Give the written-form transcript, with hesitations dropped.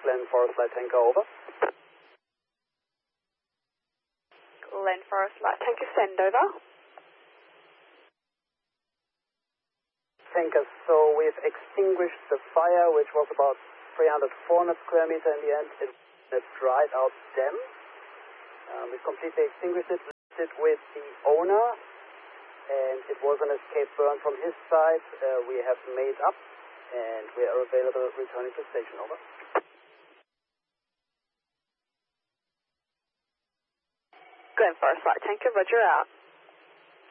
Glen Forest Light Tanker, over. Glen Forest Light Tanker, send over. Tanker, so we've extinguished the fire, which was about 300, 400 square meter in the end. It dried out dam. We completely extinguished it, left it with the owner, and it was an escape burn from his side. We have made up, and we are available returning to station, over. Glen Forest Light Tanker, roger out.